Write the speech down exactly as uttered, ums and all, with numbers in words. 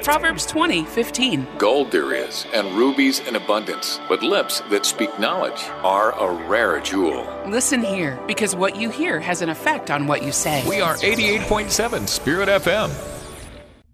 Proverbs twenty fifteen. Gold there is, and rubies in abundance, but lips that speak knowledge are a rare jewel. Listen here, because what you hear has an effect on what you say. We are eighty-eight point seven Spirit F M.